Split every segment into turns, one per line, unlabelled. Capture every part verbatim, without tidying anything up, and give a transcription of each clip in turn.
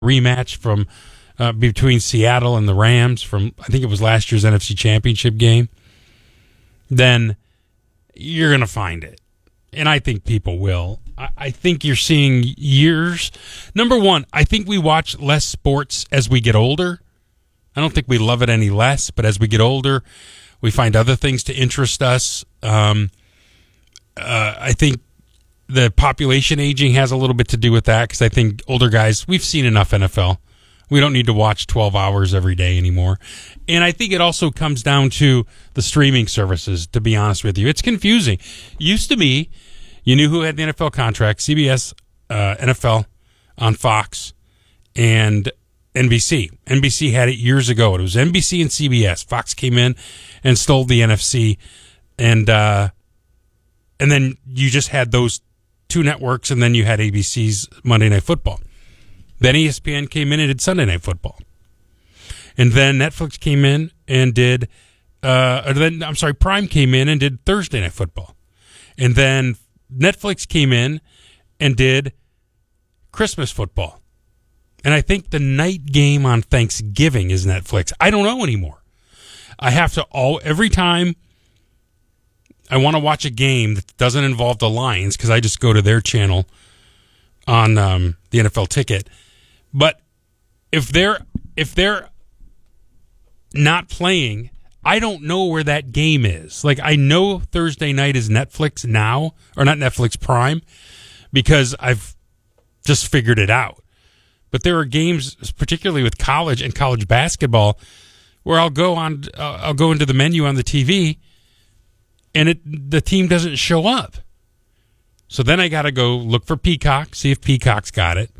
rematch from uh, between Seattle and the Rams from, I think it was last year's N F C Championship game, then you're going to find it. And I think people will. I, I think you're seeing years. Number one, I think we watch less sports as we get older. I don't think we love it any less, but as we get older, we find other things to interest us. Um, uh, I think the population aging has a little bit to do with that, because I think older guys, we've seen enough N F L. We don't need to watch twelve hours every day anymore. And I think it also comes down to the streaming services, to be honest with you. It's confusing. Used to be, you knew who had the N F L contract, C B S, uh, N F L on Fox, and N B C. N B C had it years ago. It was N B C and C B S. Fox came in and stole the N F C, and uh, and then you just had those two networks, and then you had A B C's Monday Night Football. Then E S P N came in and did Sunday Night Football. And then Netflix came in and did, uh, or then, I'm sorry, Prime came in and did Thursday Night Football. And then Netflix came in and did Christmas football. And I think the night game on Thanksgiving is Netflix. I don't know anymore. I have to, all every time I want to watch a game that doesn't involve the Lions, because I just go to their channel on um, the N F L Ticket. But if they're if they're not playing, I don't know where that game is. Like, I know Thursday night is Netflix now, or not Netflix Prime, because I've just figured it out. But there are games, particularly with college and college basketball, where I'll go on, uh, I'll go into the menu on the T V, and it the team doesn't show up. So then I got to go look for Peacock, see if Peacock's got it.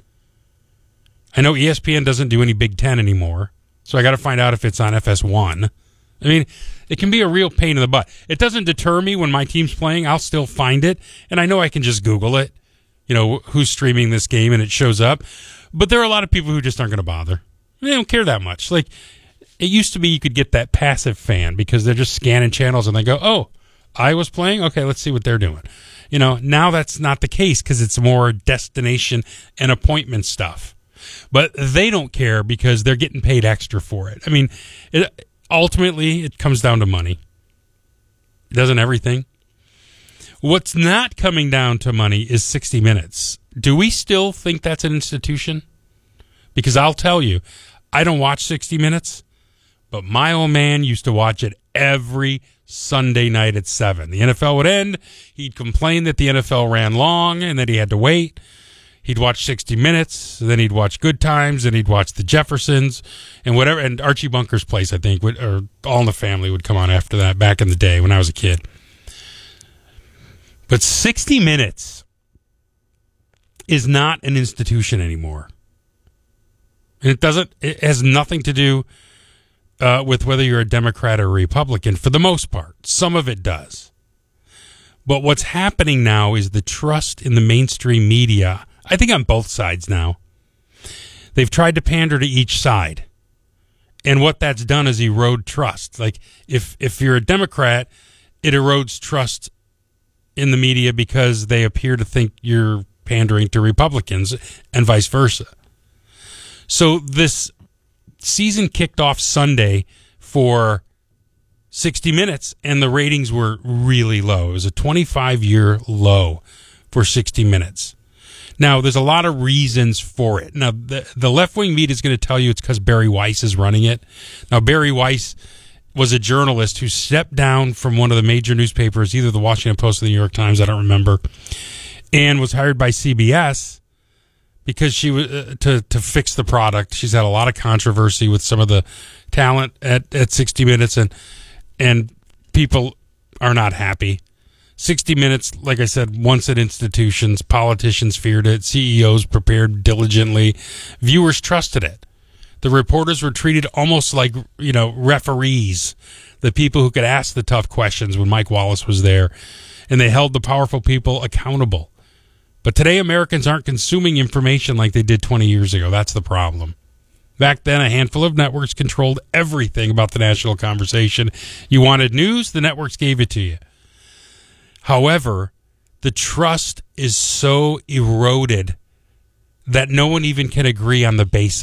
I know E S P N doesn't do any Big Ten anymore, so I got to find out if it's on F S one. I mean, it can be a real pain in the butt. It doesn't deter me when my team's playing. I'll still find it, and I know I can just Google it, you know, who's streaming this game, and it shows up. But there are a lot of people who just aren't going to bother. They don't care that much. Like, it used to be you could get that passive fan because they're just scanning channels, and they go, oh, Iowa's playing? Okay, let's see what they're doing. You know, now that's not the case because it's more destination and appointment stuff. But they don't care because they're getting paid extra for it. I mean, it, ultimately, it comes down to money. Doesn't everything? What's not coming down to money is sixty minutes. Do we still think that's an institution? Because I'll tell you, I don't watch sixty minutes, but my old man used to watch it every Sunday night at seven. The N F L would end. He'd complain that the N F L ran long and that he had to wait. He'd watch sixty minutes, then he'd watch Good Times, and he'd watch The Jeffersons, and whatever. And Archie Bunker's Place, I think, would, or All in the Family would come on after that back in the day when I was a kid. But sixty minutes is not an institution anymore. And it doesn't, it has nothing to do uh, with whether you're a Democrat or a Republican, for the most part. Some of it does. But what's happening now is the trust in the mainstream media, I think on both sides now. They've tried to pander to each side. And what that's done is erode trust. Like, if, if you're a Democrat, it erodes trust in the media because they appear to think you're pandering to Republicans and vice versa. So this season kicked off Sunday for sixty minutes, and the ratings were really low. It was a twenty-five year low for sixty minutes. Now, there's a lot of reasons for it. Now, the, the left-wing media is going to tell you it's because Barry Weiss is running it. Now, Barry Weiss was a journalist who stepped down from one of the major newspapers, either the Washington Post or the New York Times, I don't remember, and was hired by C B S because she was uh, to to fix the product. She's had a lot of controversy with some of the talent at, at sixty minutes, and and people are not happy. sixty minutes, like I said, once at institutions, politicians feared it, C E Os prepared diligently, viewers trusted it. The reporters were treated almost like, you know, referees, the people who could ask the tough questions when Mike Wallace was there, and they held the powerful people accountable. But today, Americans aren't consuming information like they did twenty years ago. That's the problem. Back then, a handful of networks controlled everything about the national conversation. You wanted news, the networks gave it to you. However, the trust is so eroded that no one even can agree on the basics.